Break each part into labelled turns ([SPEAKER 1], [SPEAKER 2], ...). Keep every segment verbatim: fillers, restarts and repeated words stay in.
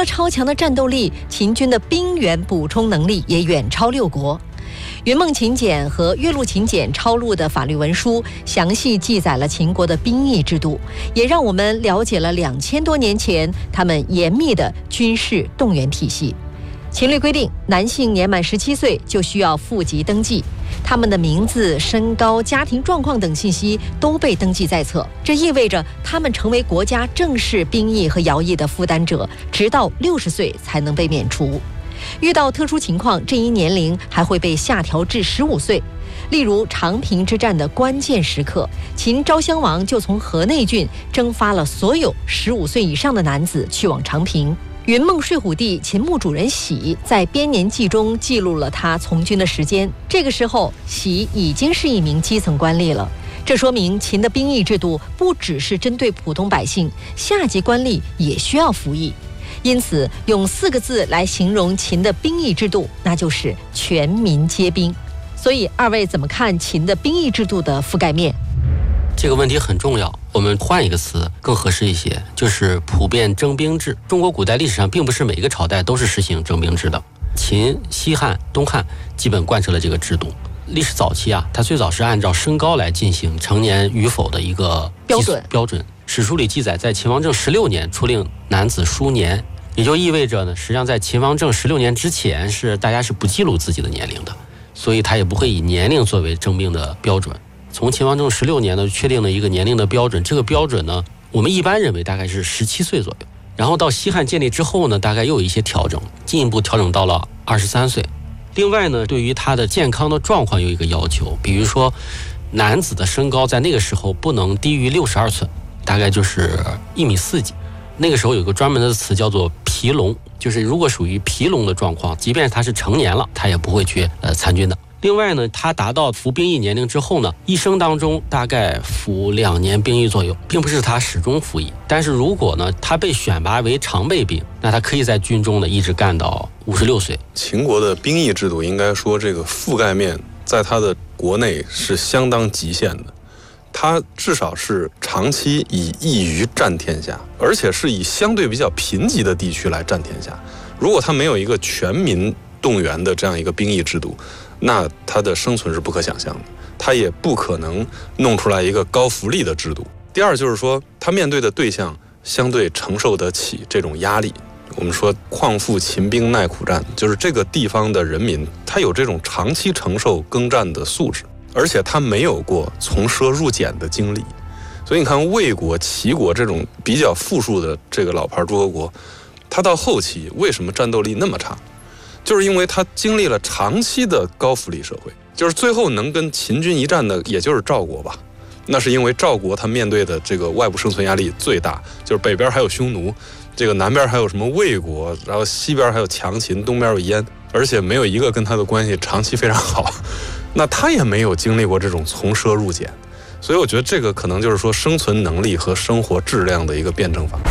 [SPEAKER 1] 了超强的战斗力，秦军的兵源补充能力也远超六国。云梦秦简和岳麓秦简抄录的法律文书，详细记载了秦国的兵役制度，也让我们了解了两千多年前他们严密的军事动员体系。秦律规定，男性年满十七岁就需要户籍登记，他们的名字、身高、家庭状况等信息都被登记在册。这意味着他们成为国家正式兵役和徭役的负担者，直到六十岁才能被免除。遇到特殊情况，这一年龄还会被下调至十五岁。例如长平之战的关键时刻，秦昭襄王就从河内郡征发了所有十五岁以上的男子去往长平。云梦睡虎地秦墓主人喜在编年记中记录了他从军的时间，这个时候喜已经是一名基层官吏了。这说明秦的兵役制度不只是针对普通百姓，下级官吏也需要服役。因此用四个字来形容秦的兵役制度，那就是全民皆兵。所以二位怎么看秦的兵役制度的覆盖面？
[SPEAKER 2] 这个问题很重要，我们换一个词更合适一些，就是普遍征兵制。中国古代历史上并不是每一个朝代都是实行征兵制的，秦、西汉、东汉基本贯彻了这个制度。历史早期啊，它最早是按照身高来进行成年与否的一个
[SPEAKER 1] 标准
[SPEAKER 2] 标准。史书里记载，在秦王政十六年出令男子书年，也就意味着呢，实际上在秦王政十六年之前是大家是不记录自己的年龄的，所以他也不会以年龄作为征兵的标准。从秦王政十六年呢，确定了一个年龄的标准，这个标准呢，我们一般认为大概是十七岁左右。然后到西汉建立之后呢，大概又有一些调整，进一步调整到了二十三岁。另外呢，对于他的健康的状况有一个要求，比如说男子的身高在那个时候不能低于六十二寸，大概就是一米四几。那个时候有个专门的词叫做疲聋，就是如果属于疲聋的状况，即便他是成年了，他也不会去呃参军的。另外呢，他达到服兵役年龄之后呢，一生当中大概服两年兵役左右，并不是他始终服役。但是如果呢，他被选拔为常备兵，那他可以在军中呢一直干到五十六岁。
[SPEAKER 3] 秦国的兵役制度应该说这个覆盖面在他的国内是相当极限的，他至少是长期以役于占天下，而且是以相对比较贫瘠的地区来占天下。如果他没有一个全民动员的这样一个兵役制度，那他的生存是不可想象的，他也不可能弄出来一个高福利的制度。第二就是说，他面对的对象相对承受得起这种压力。我们说况复秦兵耐苦战，就是这个地方的人民他有这种长期承受耕战的素质，而且他没有过从奢入俭的经历。所以你看魏国、齐国这种比较富庶的这个老牌诸侯国，他到后期为什么战斗力那么差，就是因为他经历了长期的高福利社会。就是最后能跟秦军一战的也就是赵国吧，那是因为赵国他面对的这个外部生存压力最大，就是北边还有匈奴，这个南边还有什么魏国，然后西边还有强秦，东边有燕，而且没有一个跟他的关系长期非常好，那他也没有经历过这种从奢入俭。所以我觉得这个可能就是说生存能力和生活质量的一个辩证法。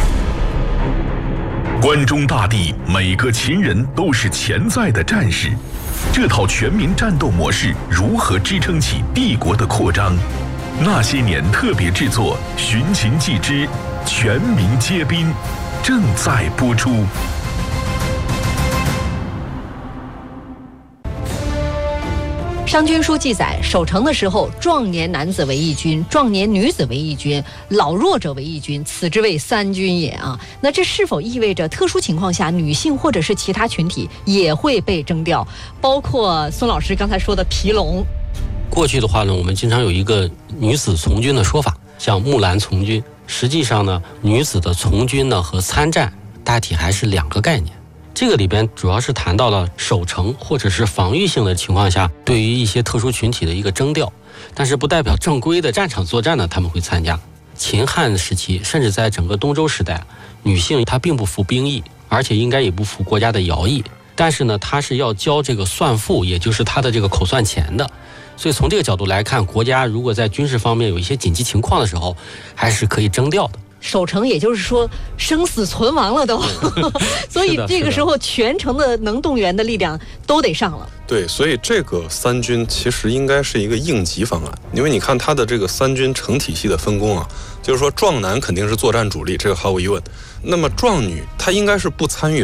[SPEAKER 4] 关中大地，每个秦人都是潜在的战士。这套全民战斗模式如何支撑起帝国的扩张？那些年特别制作《寻秦记之全民皆兵》正在播出。
[SPEAKER 1] 商君书记载，守城的时候，壮年男子为一军，壮年女子为一军，老弱者为一军，此之谓三军也啊。那这是否意味着特殊情况下，女性或者是其他群体也会被征调？包括孙老师刚才说的疲聋。
[SPEAKER 2] 过去的话呢，我们经常有一个女子从军的说法，像木兰从军。实际上呢，女子的从军呢和参战大体还是两个概念。这个里边主要是谈到了守城或者是防御性的情况下，对于一些特殊群体的一个征调，但是不代表正规的战场作战呢他们会参加。秦汉时期，甚至在整个东周时代，女性她并不服兵役，而且应该也不服国家的徭役，但是呢，她是要交这个算赋，也就是她的这个口算钱的。所以从这个角度来看，国家如果在军事方面有一些紧急情况的时候，还是可以征调的。
[SPEAKER 1] 守城也就是说生死存亡了都所以这个时候全城的能动员的力量都得上了。
[SPEAKER 3] 对，所以这个三军其实应该是一个应急方案，因为你看它的这个三军成体系的分工啊，就是说壮男肯定是作战主力，这个毫无疑问。那么壮女她应该是不参与